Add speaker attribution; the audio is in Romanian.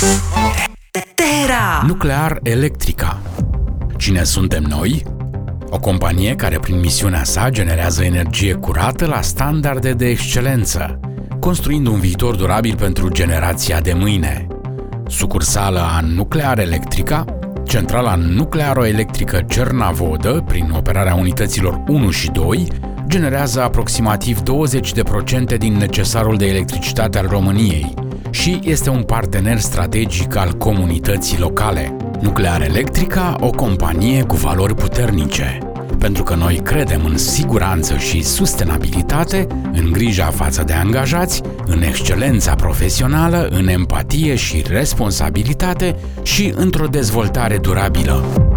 Speaker 1: Terra!
Speaker 2: Nuclear Electrica. Cine suntem noi? O companie care prin misiunea sa generează energie curată la standarde de excelență, construind un viitor durabil pentru generația de mâine. Sucursală a Nuclear Electrica, centrala nuclearo-electrică Cernavodă, prin operarea unităților 1 și 2, generează aproximativ 20% din necesarul de electricitate al României și este un partener strategic al comunității locale. Nuclear Electrica, o companie cu valori puternice, pentru că noi credem în siguranță și sustenabilitate, în grija față de angajați, în excelența profesională, în empatie și responsabilitate și într-o dezvoltare durabilă.